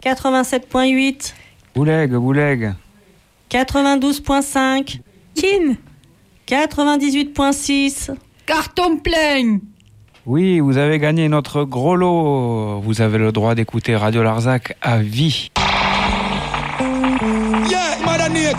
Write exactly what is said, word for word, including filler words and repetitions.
quatre-vingt-sept virgule huit. Bouleg, Bouleg. quatre-vingt-douze virgule cinq. Kin. quatre-vingt-dix-huit virgule six. Carton plein. Oui, vous avez gagné notre gros lot. Vous avez le droit d'écouter Radio Larzac à vie. Yeah, Mother Nature.